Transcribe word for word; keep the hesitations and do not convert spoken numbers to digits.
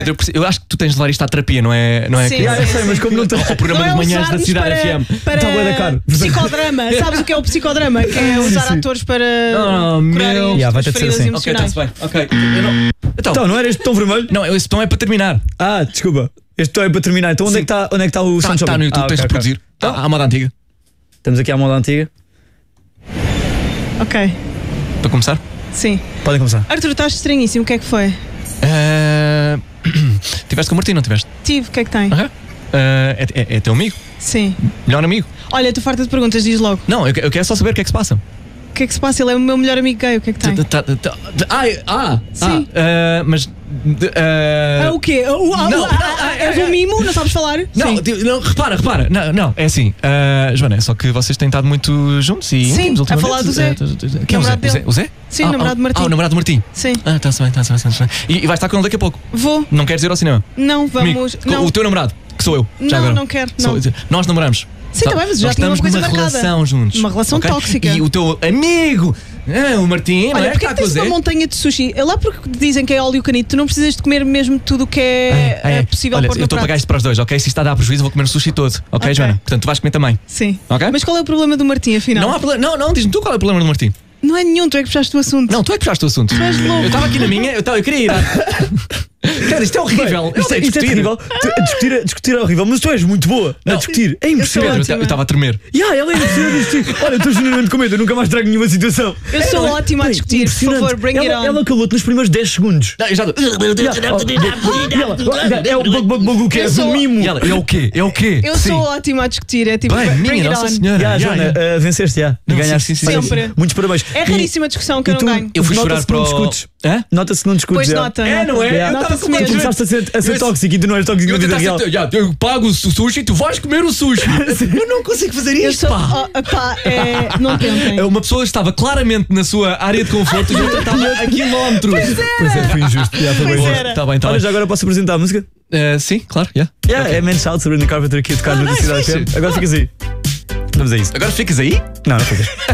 Eu, perce- eu acho que tu tens de levar isto à terapia, não é? Não é Sim, que- sim, eu sei, mas como não tem. Ao programa Não é de manhãs da usarmos Cidade para, F M. para Tá bué da caro. psicodrama. Sabes o que é o psicodrama? Que é usar Sim, sim. atores para Oh, meu. curarem as Yeah, vai tuas ter de ser feridas assim. Ok, emocionais. está-se bem. Ok. Eu não... Então, Então, não era este tom vermelho? não, esse tom é para terminar. Ah, desculpa. Este tom é para terminar. Então onde é que está onde é que tá o Está som tá no YouTube, ah, tens ok, de ok. produzir. Tá, à moda antiga. Estamos aqui à moda antiga. Ok, Para começar. sim. Podem começar. Arthur, estás estranhíssimo. O que é que foi? Eh, Tiveste com o Martim, não tiveste? Tive, o que é que tem? Ok. Eh, é, é, é teu amigo? Sim. Melhor amigo? Olha, tu farta de perguntas, diz logo. Não, eu, eu quero só saber o que é que se passa. O que é que se passa? Ele é o meu melhor amigo gay. O que é que tem? Tá- tá- tá- Ah, ah, Sim. ah, eh, mas. eh, Ah, o quê? Ah, o- ah, não, o- ah, não, ah, é- És é- um mimo? Não sabes falar? Não, Sim. ti- não, repara, repara. Não, não, é assim. eh, Joana, é só que vocês têm estado muito juntos e Sim, íntimos a ultimamente. falar do Zé. Eh, t- t- Quem é o Zé? Namorado O Zé? dele. O Zé? Sim, Ah, o namorado ah, do Martim. Ah, o namorado do Martim. Sim. Ah, está-se bem, está-se bem, está-se bem. E, e vais estar com ele daqui a pouco. Vou. Não queres ir ao cinema? Não, vamos. Comigo? Não. O teu namorado, que sou eu. Já Não, agora. não quero, Sou- não. Nós namoramos. Sim, tá bem, mas já Nós tinha uma estamos coisa numa marcada. relação juntos. Uma relação ok? tóxica. E o teu amigo, ah, o Martim, não Olha, é? porque é Está que com o tens Zé. uma montanha de sushi? É lá porque dizem que é óleo canito, tu não precisas de comer mesmo tudo o que é, É, é possível Olha, pôr eu no estou a prato. pagar isto para os dois, ok? Se isto está a dar prejuízo, eu vou comer o sushi todo. Ok, Ok. Joana? Portanto, tu vais comer também. Sim. Ok? Mas qual é o problema do Martim, afinal? Não há problema. Não, não, diz-me tu qual é o problema do Martim. Não é nenhum, tu é que puxaste o assunto. Não, tu é que puxaste o assunto. Tu és louco. Eu estava aqui na minha, eu, tava, eu queria ir. À... Cara, isto é horrível. Eu Isto, é- odeio isto é discutir. terrível. Tu- a discutir, a discutir é horrível, mas tu és muito boa a Não. discutir. É sou impressionante. Pedro, eu ótima. estava a tremer. Yeah, ela é impressionante a discutir. Olha, eu estou genuinamente com medo, eu nunca mais trago nenhuma situação. Eu sou ótima a Bem, discutir, por impressionante. favor, bring it ela, on. ela calou-te nos primeiros dez segundos. Não, eu já... E ela, é o bug bug bug o que Eu és sou- um mimo. E ela, é o quê? É o quê? Eu Sim. sou ótima a discutir, é tipo, Bem, bring minha it Nossa on. Senhora. Yeah, Yeah, Joana, yeah. uh, venceste já. E Não, ganhaste. sim, sim, Olha, sim. Sempre. Muitos parabéns. É raríssima a discussão que E eu tu- não ganho. Eu fui chorar Nota-se que para não o... discutes. Hã? Nota-se que não discutes. Pois já. nota. É, não é? nota. Eu tava Nota-se com Tu Mas- mesmo. começaste a ser, a ser Eu- tóxico e tu não és tóxico Eu, na vida tentasse- real. Já, eu pago o sushi e tu vais comer o sushi. Eu não consigo fazer Eu isto, sou. pá. Oh, pá, é, não tentem. Uma pessoa estava claramente na sua área de conforto e outra estava a quilómetros. Pois é, foi injusto. Yeah, foi bem Pois injusto. era. Está bem, está Olha, bem. já agora posso apresentar a música? Eh, sim, claro, yeah. Yeah, é Man Shout, Sabrina Carpenter aqui a tocar Ah, no nice, Cidade fixe. F M. Agora fica assim. Vamos a isso. Agora ficas aí? Não, não ficas.